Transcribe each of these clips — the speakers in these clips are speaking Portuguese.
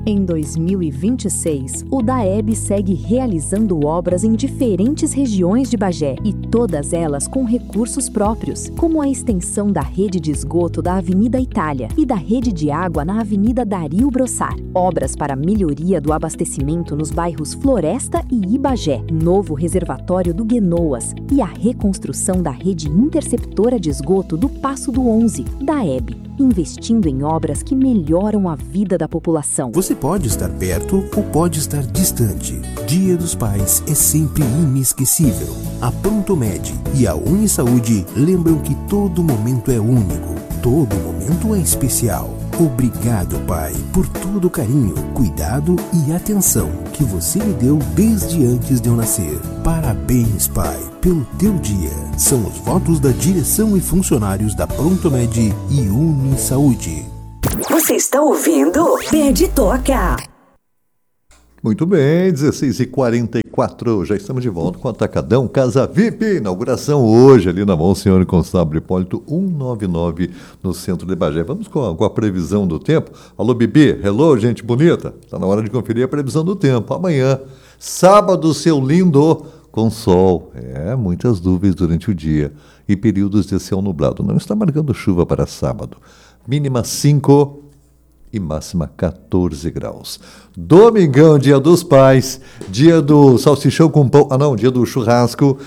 Em 2026, o DAEB segue realizando obras em diferentes regiões de Bagé e todas elas com recursos próprios, como a extensão da rede de esgoto da Avenida Itália e da rede de água na Avenida Dario Brossar. Obras para melhoria do abastecimento nos bairros Floresta e Ibagé, novo reservatório do Guenoas e a reconstrução da rede interceptora de esgoto do Passo do 11, DAEB, investindo em obras que melhoram a vida da população. Você pode estar perto ou pode estar distante. Dia dos Pais é sempre inesquecível. A Prontomed e a Unisaúde lembram que todo momento é único, todo momento é especial. Obrigado, pai, por todo o carinho, cuidado e atenção que você me deu desde antes de eu nascer. Parabéns, pai, pelo teu dia. São os votos da direção e funcionários da Prontomed e Unisaúde. Você está ouvindo Pede Toca. Muito bem, 16h44, já estamos de volta com o Atacadão Casa VIP, inauguração hoje ali na Monsenhor Constable Hipólito 199 no centro de Bagé. Vamos com a previsão do tempo. Alô, Bibi, hello, gente bonita, está na hora de conferir a previsão do tempo. Amanhã, sábado, seu lindo, com sol, muitas nuvens durante o dia e períodos de céu nublado. Não está marcando chuva para sábado. Mínima 5 e máxima 14 graus. Domingão, dia dos pais, dia do salsichão com pão, dia do churrasco,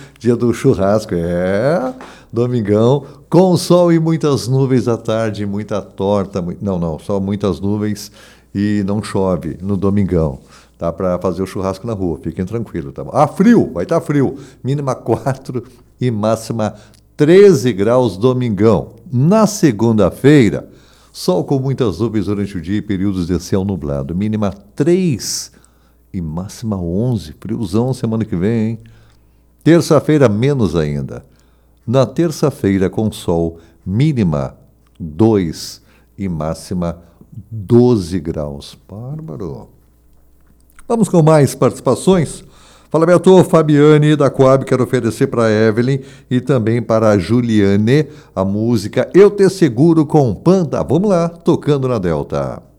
domingão, com sol e muitas nuvens à tarde, muita torta, só muitas nuvens e não chove no domingão. Dá para fazer o churrasco na rua, fiquem tranquilos, tá bom? Frio, vai estar frio, mínima 4 e máxima 13 graus domingão. Na segunda-feira, sol com muitas nuvens durante o dia e períodos de céu nublado. Mínima 3 e máxima 11. Friozão semana que vem, hein? Terça-feira, menos ainda. Na terça-feira, com sol, mínima 2 e máxima 12 graus. Bárbaro. Vamos com mais participações? Fala, Beto, Fabiane da Coab, quero oferecer para a Evelyn e também para a Juliane a música Eu Te Seguro com Panda. Vamos lá, tocando na Delta.